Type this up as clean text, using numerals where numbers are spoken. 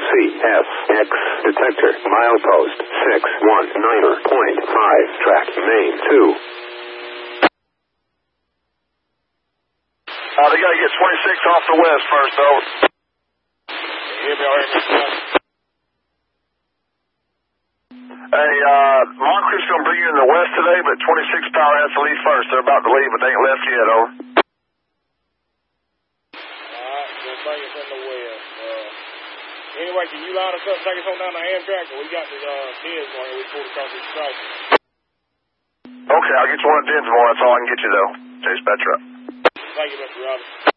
CSX detector, milepost 619.5, track main 2. They got to get 26 off the west first, though. Hey, Moncrief's going to bring you in the west today, but 26 power has to leave first. They're about to leave, but they ain't left yet, over. We'll bring us in the west. Anyway, can you line us up, take us on down to Amtrak, or we got the Dinsmore here, we pulled across this strike. Okay, I'll get you one at Dinsmore, that's all I can get you, though. Chase that truck. Thank you, Mr. Robinson.